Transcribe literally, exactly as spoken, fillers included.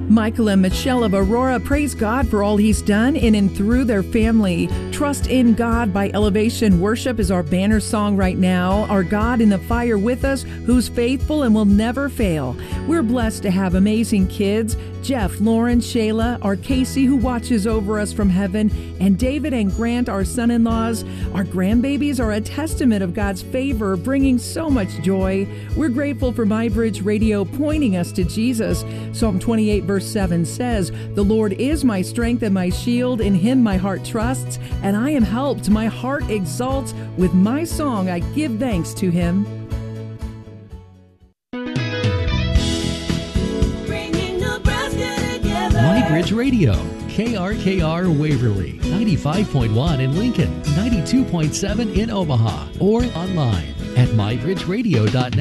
Michael and Michelle of Aurora praise God for all He's done in and through their family. Trust in God by Elevation Worship is our banner song right now. Our God in the fire with us, who's faithful and will never fail. We're blessed to have amazing kids. Jeff, Lauren, Shayla, our Casey who watches over us from heaven, and David and Grant, our son-in-laws. Our grandbabies are a testament of God's favor, bringing so much joy. We're grateful for MyBridge Radio pointing us to Jesus. Psalm twenty-eight verse seven says, "The Lord is my strength and my shield. In Him my heart trusts, and I am helped. My heart exalts. With my song I give thanks to Him." MyBridge Radio, K R K R Waverly, ninety-five point one in Lincoln, ninety-two point seven in Omaha, or online at my bridge radio dot net.